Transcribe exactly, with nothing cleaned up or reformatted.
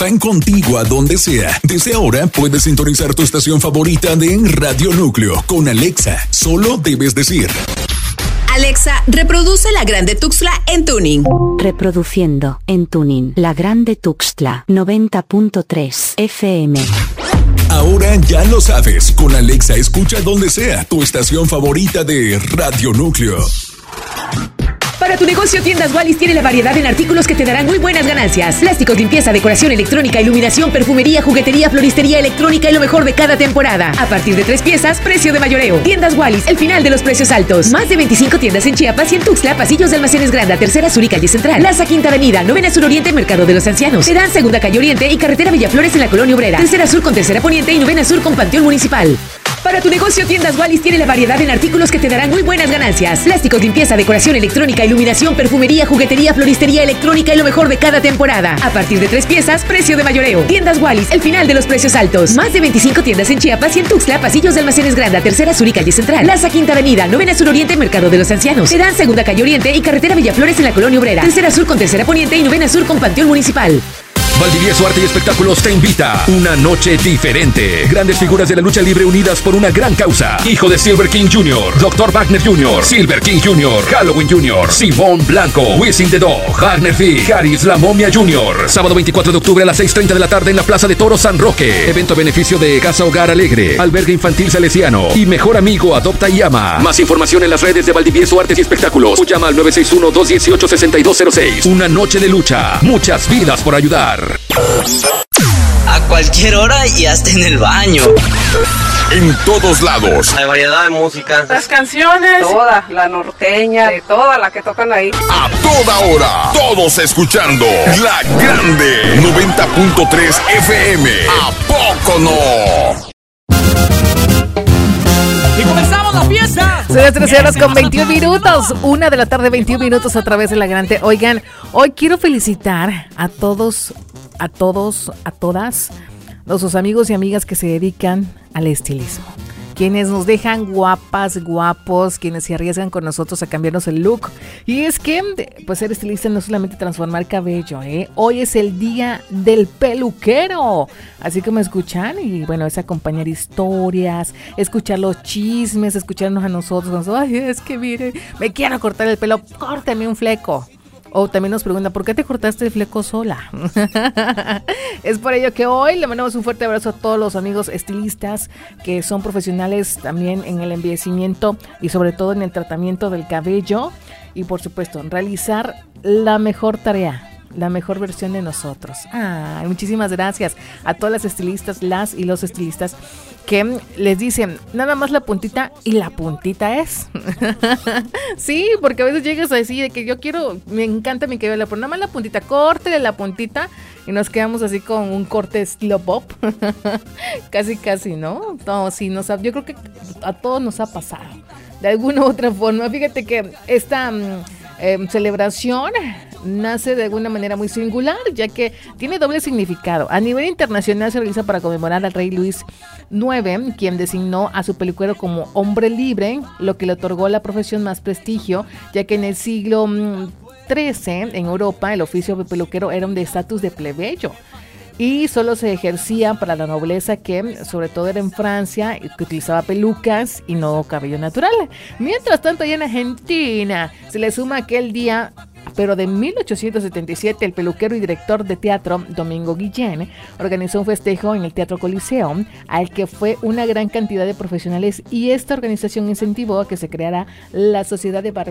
Van contigo a donde sea. Desde ahora puedes sintonizar tu estación favorita de Radio Núcleo con Alexa. Solo debes decir: Alexa, reproduce La Grande Tuxtla en tuning. Reproduciendo en tuning La Grande Tuxtla noventa punto tres F M. Ahora ya lo sabes. Con Alexa escucha donde sea tu estación favorita de Radio Núcleo. Para tu negocio, Tiendas Wallis tiene la variedad en artículos que te darán muy buenas ganancias. Plásticos, limpieza, decoración electrónica, iluminación, perfumería, juguetería, floristería electrónica y lo mejor de cada temporada. A partir de tres piezas, precio de mayoreo. Tiendas Wallis, el final de los precios altos. Más de veinticinco tiendas en Chiapas y en Tuxtla, pasillos de Almacenes Granda, Tercera Sur y Calle Central. Plaza Quinta Avenida, Novena Sur Oriente, Mercado de los Ancianos. Terán Segunda Calle Oriente y Carretera Villaflores en la Colonia Obrera. Tercera Sur con Tercera Poniente y Novena Sur con Panteón Municipal. Para tu negocio, Tiendas Wallis tiene la variedad en artículos que te darán muy buenas ganancias. Plásticos, limpieza, decoración electrónica, iluminación, perfumería, juguetería, floristería electrónica y lo mejor de cada temporada. A partir de tres piezas, precio de mayoreo. Tiendas Wallis, el final de los precios altos. Más de veinticinco tiendas en Chiapas y en Tuxtla, pasillos de Almacenes Granda, Tercera Sur y Calle Central. Plaza Quinta Avenida, Novena Sur Oriente, Mercado de los Ancianos. Terán Segunda Calle Oriente y Carretera Villaflores en la Colonia Obrera. Tercera Sur con Tercera Poniente y Novena Sur con Panteón Municipal. Valdivieso Arte y Espectáculos te invita. Una noche diferente. Grandes figuras de la lucha libre unidas por una gran causa. Hijo de Silver King junior, doctor Wagner junior, Silver King junior, Halloween junior, Simón Blanco, Wisin the Dog, Wagner Fig, Haris la Momia junior Sábado veinticuatro de octubre a las seis treinta de la tarde en la Plaza de Toros San Roque. Evento a beneficio de Casa Hogar Alegre, Albergue Infantil Salesiano y Mejor Amigo Adopta y Ama. Más información en las redes de Valdivieso Artes y Espectáculos o llama al nueve seis uno, dos uno ocho, seis dos cero seis. Una noche de lucha. Muchas vidas por ayudar. A cualquier hora y hasta en el baño. En todos lados. Hay variedad de música. Las canciones, toda, la norteña, de toda la que tocan ahí. A toda hora, todos escuchando La Grande noventa punto tres F M. ¿A poco no? ¡Y comenzamos la fiesta! Son las trece horas con veintiún minutos. Una de la tarde, veintiún minutos a través de La Grande. Oigan, hoy quiero felicitar a todos, a todos, a todas, nuestros amigos y amigas que se dedican al estilismo. Quienes nos dejan guapas, guapos, quienes se arriesgan con nosotros a cambiarnos el look. Y es que, pues, ser estilista no es solamente transformar cabello, ¿eh? Hoy es el día del peluquero. Así que me escuchan y, bueno, es acompañar historias, escuchar los chismes, escucharnos a nosotros. Ay, es que mire, me quiero cortar el pelo, córteme un fleco. O también nos pregunta, ¿por qué te cortaste el fleco sola? Es por ello que hoy le mandamos un fuerte abrazo a todos los amigos estilistas que son profesionales también en el embellecimiento y sobre todo en el tratamiento del cabello. Y por supuesto, realizar la mejor tarea, la mejor versión de nosotros. Ah, muchísimas gracias a todas las estilistas, las y los estilistas que les dicen nada más la puntita y la puntita es. Sí, porque a veces llegas así de que yo quiero, me encanta mi cabello, pero nada más la puntita, córtele la puntita y nos quedamos así con un corte estilo pop. Casi, casi, ¿no? No, sí, nos ha, yo creo que a todos nos ha pasado de alguna u otra forma. Fíjate que esta eh, celebración nace de alguna manera muy singular, ya que tiene doble significado. A nivel internacional se realiza para conmemorar al rey Luis noveno, quien designó a su peluquero como hombre libre, lo que le otorgó a la profesión más prestigio, ya que en el siglo trece, en Europa, el oficio de peluquero era un de estatus de plebeyo y solo se ejercía para la nobleza, que sobre todo era en Francia, que utilizaba pelucas y no cabello natural. Mientras tanto, allá en Argentina se le suma aquel día, pero de mil ochocientos setenta y siete, el peluquero y director de teatro Domingo Guillén organizó un festejo en el Teatro Coliseo, al que fue una gran cantidad de profesionales, y esta organización incentivó a que se creara la Sociedad de Barberos